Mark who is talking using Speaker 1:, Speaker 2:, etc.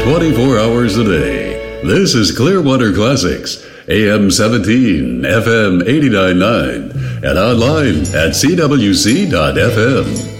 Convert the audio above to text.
Speaker 1: 24 hours a day. This is Clearwater Classics, AM 17, FM 89.9, and online at cwc.fm.